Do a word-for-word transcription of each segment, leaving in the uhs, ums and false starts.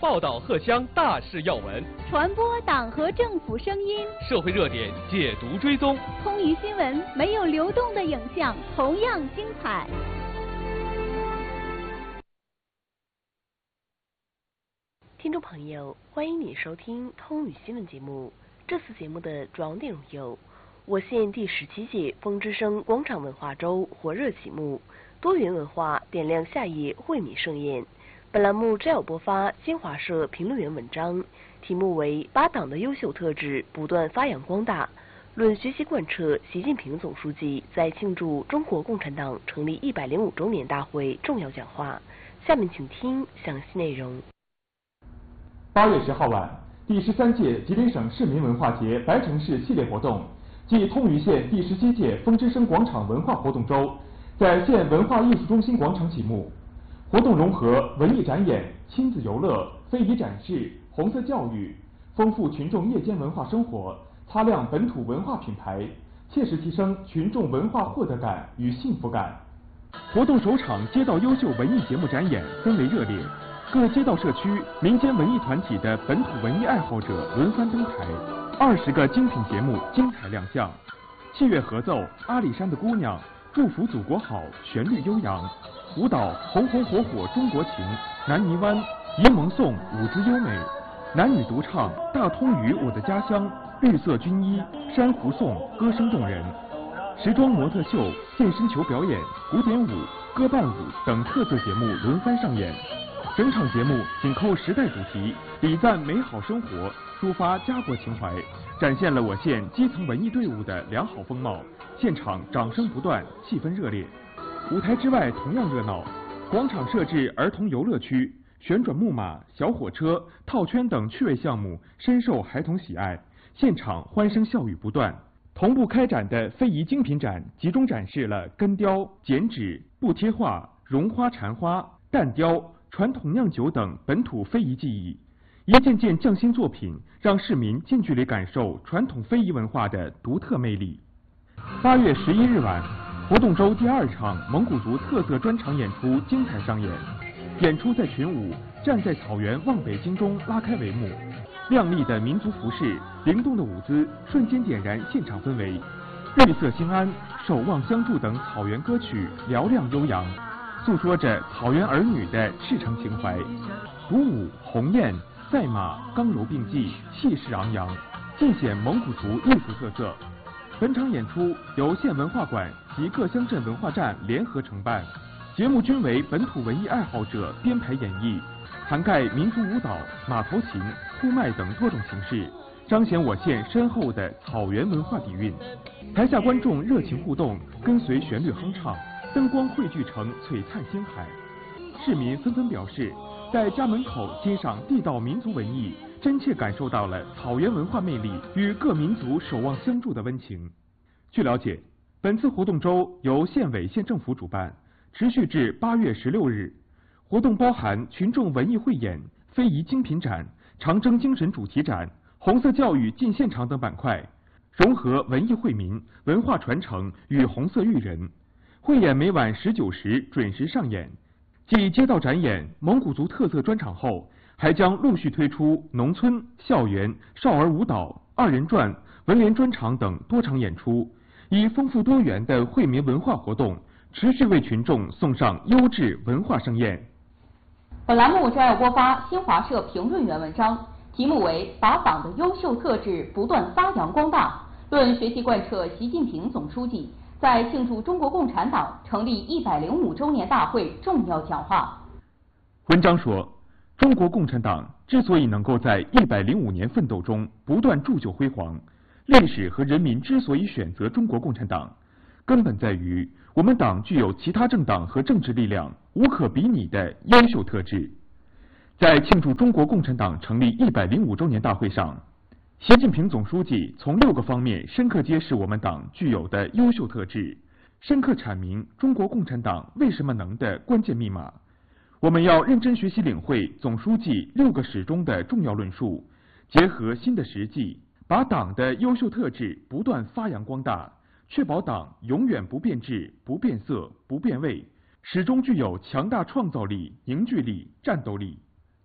报道荷枪大事要闻， 传播党和政府声音， 社会热点解读追踪。 通舆新闻没有流动的影像，同样精彩。 听众朋友，欢迎你收听通舆新闻节目。这次节目的主要内容有：我县第十七届风之声广场文化周火热启幕，多元文化点亮夏夜惠民盛宴。本栏目摘要播发新华社评论员文章，题目为“把党的优秀特质不断发扬光大”，论学习贯彻习近平总书记在庆祝中国共产党成立一百零五周年大会重要讲话。下面请听详细内容。 八月十号晚，第十三届吉林省市民文化节白城市系列活动暨通舆县第十七届风之声广场文化活动周在县文化艺术中心广场启幕。活动融合文艺展演、亲子游乐、非遗展示、红色教育，丰富群众夜间文化生活，擦亮本土文化品牌，切实提升群众文化获得感与幸福感。活动首场街道优秀文艺节目展演氛围热烈，各街道社区、民间文艺团体的本土文艺爱好者轮番登台，二十个精品节目精彩亮相。器乐合奏《阿里山的姑娘》，祝福祖国好，旋律悠扬。舞蹈《红红火火中国情》，南泥湾沂蒙颂舞姿优美，男女独唱《大通屿我的家乡》，绿色军衣珊瑚颂歌声动人，时装模特秀、健身球表演、古典舞、歌伴舞等特色节目轮番上演。整场节目紧扣时代主题，礼赞美好生活，抒发家国情怀，展现了我县基层文艺队伍的良好风貌。现场掌声不断，气氛热烈。舞台之外同样热闹，广场设置儿童游乐区，旋转木马、小火车、套圈等趣味项目深受孩童喜爱，现场欢声笑语不断。同步开展的非遗精品展集中展示了根雕、剪纸、布贴画、绒花缠花、蛋雕、传统酿酒等本土非遗技艺，一件件匠心作品让市民近距离感受传统非遗文化的独特魅力。八月十一日晚，活动周第二场蒙古族特色专场演出精彩上演，演出在群舞《站在草原望北京》中拉开帷幕。亮丽的民族服饰、灵动的舞姿瞬间点燃现场氛围，绿色兴安、守望相助等草原歌曲嘹亮悠扬，诉说着草原儿女的赤诚情怀。鼓舞、鸿雁、赛马刚柔并济，气势昂扬，尽显蒙古族艺术特色。本场演出由县文化馆及各乡镇文化站联合承办，节目均为本土文艺爱好者编排演绎，涵盖民族舞蹈、马头琴、呼麦等多种形式，彰显我县深厚的草原文化底蕴。台下观众热情互动，跟随旋律哼唱，灯光汇聚成璀璨星海。市民纷纷表示，在家门口欣赏地道民族文艺，真切感受到了草原文化魅力与各民族守望相助的温情。据了解，本次活动周由县委县政府主办，持续至八月十六日。活动包含群众文艺汇演、非遗精品展、长征精神主题展、红色教育进现场等板块，融合文艺惠民、文化传承与红色育人。汇演每晚十九时准时上演。继街道展演、蒙古族特色专场后，还将陆续推出农村、校园、少儿舞蹈、二人转、文联专场等多场演出，以丰富多元的惠民文化活动，持续为群众送上优质文化盛宴。 本栏目摘要播发新华社评论员文章，题目为“把党的优秀特质不断发扬光大”，论学习贯彻习近平总书记在庆祝中国共产党成立一百零五周年大会重要讲话。 文章说，中国共产党之所以能够在一百零五年奋斗中不断铸就辉煌，历史和人民之所以选择中国共产党，根本在于我们党具有其他政党和政治力量无可比拟的优秀特质。在庆祝中国共产党成立一百零五周年大会上，习近平总书记从六个方面深刻揭示我们党具有的优秀特质，深刻阐明中国共产党为什么能的关键密码。我们要认真学习领会总书记六个始终的重要论述，结合新的实际，把党的优秀特质不断发扬光大，确保党永远不变质、不变色、不变味，始终具有强大创造力、凝聚力、战斗力。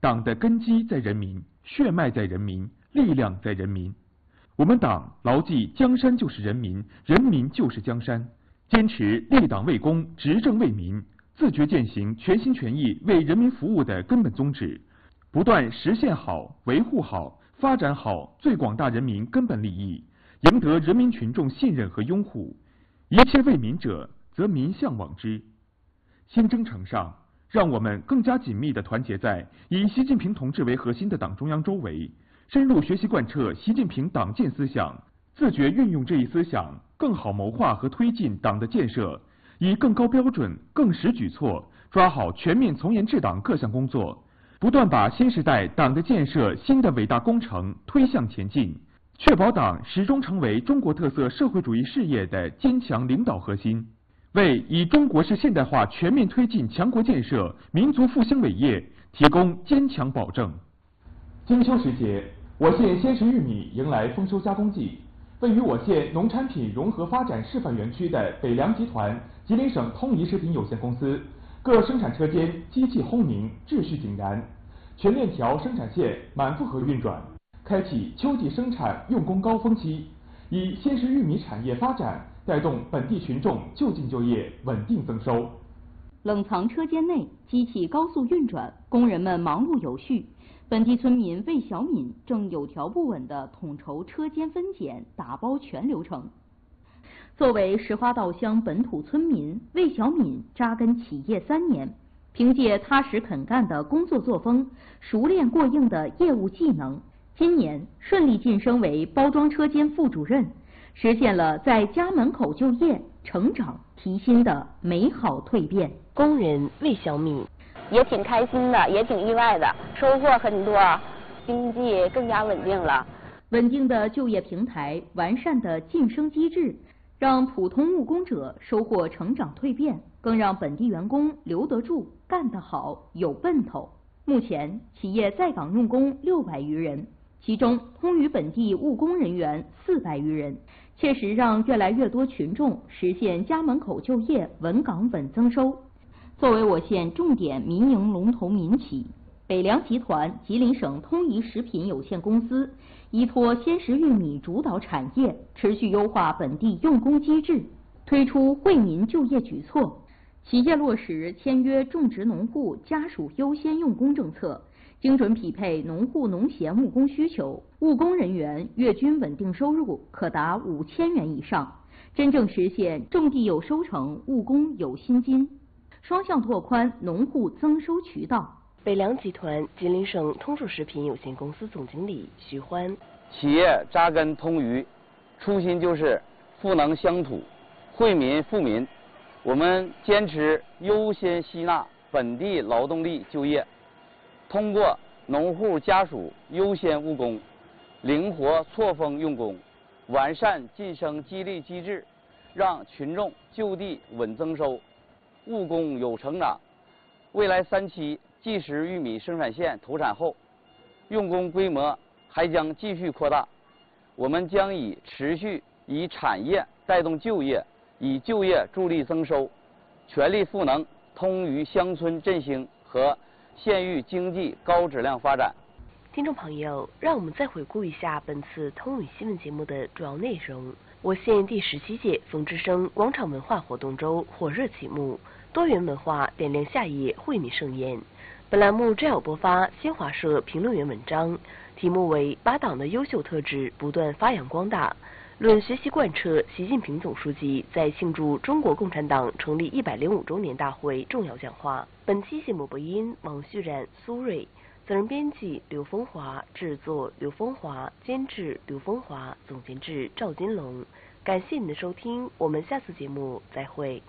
党的根基在人民，血脉在人民，力量在人民。我们党牢记江山就是人民，人民就是江山，坚持立党为公，执政为民，自觉践行全心全意为人民服务的根本宗旨，不断实现好、维护好、发展好最广大人民根本利益，赢得人民群众信任和拥护。一切为民者，则民向往之。新征程上，让我们更加紧密地团结在以习近平同志为核心的党中央周围，深入学习贯彻习近平党建思想，自觉运用这一思想，更好谋划和推进党的建设，以更高标准、更实举措，抓好全面从严治党各项工作，不断把新时代党的建设新的伟大工程推向前进，确保党始终成为中国特色社会主义事业的坚强领导核心，为以中国式现代化全面推进强国建设、民族复兴伟业提供坚强保证。金秋时节，我县鲜食玉米迎来丰收加工季。位于我县农产品融合发展示范园区的北粮集团吉林省通宜食品有限公司，各生产车间机器轰鸣，秩序井然，全链条生产线满负荷运转，开启秋季生产用工高峰期，以鲜食玉米产业发展带动本地群众就近就业，稳定增收。 冷藏车间内，机器高速运转，工人们忙碌有序。本地村民魏小敏正有条不紊地统筹车间分拣、打包全流程。作为石花稻乡本土村民，魏小敏扎根企业三年，凭借踏实肯干的工作作风、熟练过硬的业务技能，今年顺利晋升为包装车间副主任，实现了在家门口就业、成长提薪的美好蜕变。 工人魏小敏也挺开心的，也挺意外的，收获很多，经济更加稳定了。 稳定的就业平台，完善的晋升机制，让普通务工者收获成长蜕变，更让本地员工留得住、干得好、有奔头。目前，企业在岗用工六百余人，其中通于本地务工人员四百余人，切实让越来越多群众实现家门口就业、稳岗稳增收。作为我县重点民营龙头民企，北粮集团吉林省通宜食品有限公司依托鲜食玉米主导产业，持续优化本地用工机制，推出惠民就业举措。企业落实签约种植农户家属优先用工政策，精准匹配农户农闲务工需求，务工人员月均稳定收入可达五千元以上，真正实现种地有收成，务工有薪金。双向拓宽农户增收渠道。 北粮集团吉林省通数食品有限公司总经理徐欢： 企业扎根通渝，初心就是赋能乡土，惠民富民。我们坚持优先吸纳本地劳动力就业，通过农户家属优先务工，灵活错峰用工，完善晋升激励机制，让群众就地稳增收，务工有成长。未来三期即食玉米生产线投产后，用工规模还将继续扩大。我们将以持续以产业带动就业，以就业助力增收，全力赋能通渝乡村振兴和县域经济高质量发展。 听众朋友，让我们再回顾一下本次通渝新闻节目的主要内容。我县第十七届风之声广场文化活动周火热启幕，多元文化点亮夏夜惠民盛宴。本栏目摘要播发新华社评论员文章，题目为把党的优秀特质不断发扬光大，论学习贯彻习近平总书记在庆祝中国共产党成立一百零五周年大会重要讲话。本期节目播音王旭然、苏瑞，责任编辑刘风华，制作刘风华，监制刘风华，总监制赵金龙。感谢您的收听，我们下次节目再会。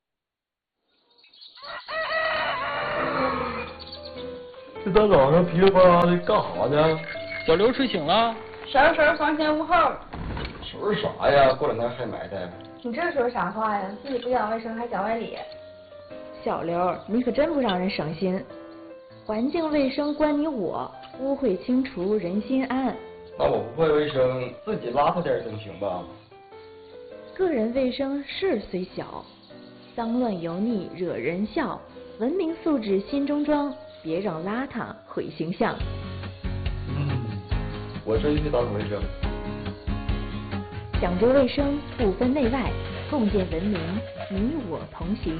这大早上噼里啪啦的干啥呢？ 小刘睡醒了。 收拾收拾房前屋后。 收拾啥呀？过两天还埋汰。 你这说啥话呀？自己不讲卫生还讲外理。小刘，你可真不让人省心。环境卫生关你我，污秽清除人心安。 那我不会卫生，自己邋遢点总行吧？ 个人卫生事儿虽小，脏乱油腻惹人笑，文明素质心中装。 别让邋遢毁形象。 嗯，我这就去打扫卫生。 讲究卫生，不分内外，共建文明，你我同行。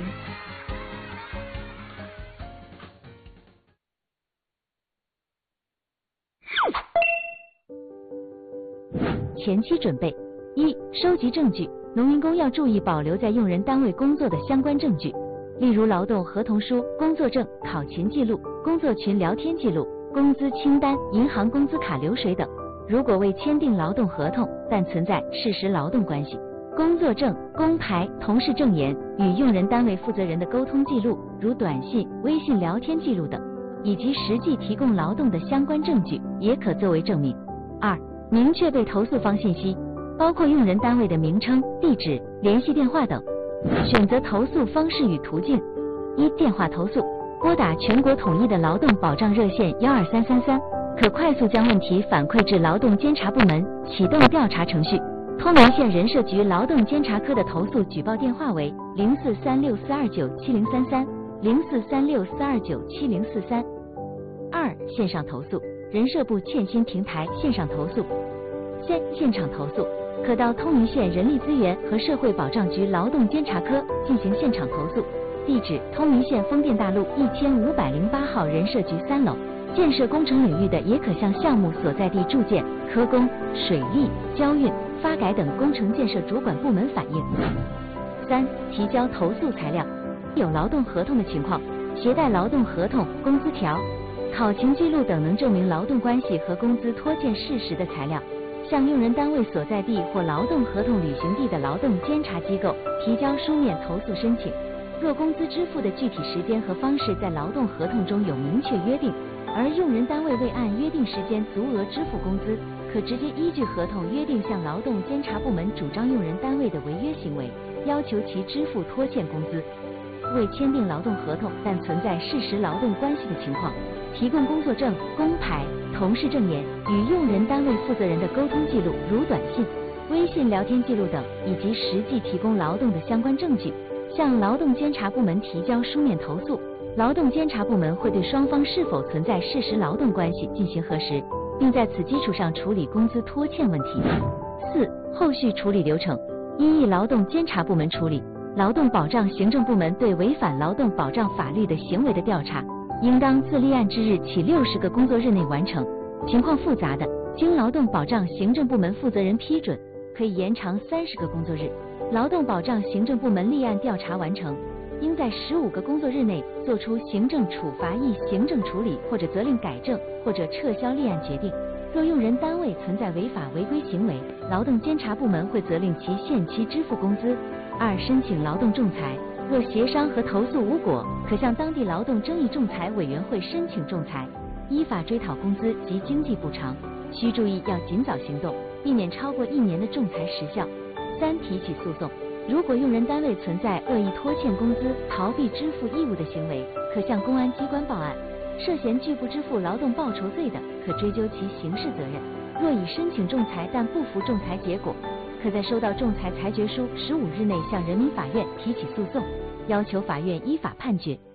前期准备：一、收集证据。农民工要注意保留在用人单位工作的相关证据，例如劳动合同书、工作证、考勤记录、工作群聊天记录、工资清单、银行工资卡流水等。如果未签订劳动合同，但存在事实劳动关系，工作证、工牌、同事证言与用人单位负责人的沟通记录，如短信、微信聊天记录等，以及实际提供劳动的相关证据，也可作为证明。二、明确被投诉方信息，包括用人单位的名称、地址、联系电话等。选择投诉方式与途径：一、电话投诉，拨打全国统一的劳动保障热线幺二三三三，可快速将问题反馈至劳动监察部门，启动调查程序。通辽县人社局劳动监察科的投诉举报电话为零四三六四二九七零三三、零四三六四二九七零四三。二、线上投诉，人社部欠薪平台线上投诉。现现场投诉，可到通辽县人力资源和社会保障局劳动监察科进行现场投诉，地址通辽县丰店大路一千五百零八号人社局三楼。建设工程领域的，也可向项目所在地住建、科工、水利、交运、发改等工程建设主管部门反映。三、提交投诉材料，有劳动合同的情况，携带劳动合同、工资条、考勤记录等能证明劳动关系和工资拖欠事实的材料，向用人单位所在地或劳动合同履行地的劳动监察机构提交书面投诉申请。若工资支付的具体时间和方式在劳动合同中有明确约定，而用人单位未按约定时间足额支付工资，可直接依据合同约定向劳动监察部门主张用人单位的违约行为，要求其支付拖欠工资。未签订劳动合同但存在事实劳动关系的情况，提供工作证、工牌、同事证言与用人单位负责人的沟通记录，如短信、微信聊天记录等，以及实际提供劳动的相关证据，向劳动监察部门提交书面投诉。劳动监察部门会对双方是否存在事实劳动关系进行核实，并在此基础上处理工资拖欠问题。四、后续处理流程：一、依劳动监察部门处理。劳动保障行政部门对违反劳动保障法律的行为的调查，应当自立案之日起六十个工作日内完成。情况复杂的，经劳动保障行政部门负责人批准，可以延长三十个工作日。劳动保障行政部门立案调查完成，应在十五个工作日内作出行政处罚役行政处理或者责令改正或者撤销立案决定。若用人单位存在违法违规行为，劳动监察部门会责令其限期支付工资。二、申请劳动仲裁，若协商和投诉无果，可向当地劳动争议仲裁委员会申请仲裁，依法追讨工资及经济补偿。需注意要尽早行动，避免超过一年的仲裁时效。三、提起诉讼，如果用人单位存在恶意拖欠工资、逃避支付义务的行为，可向公安机关报案。涉嫌拒不支付劳动报酬罪的，可追究其刑事责任。若已申请仲裁但不服仲裁结果，可在收到仲裁裁决书十五日内向人民法院提起诉讼，要求法院依法判决。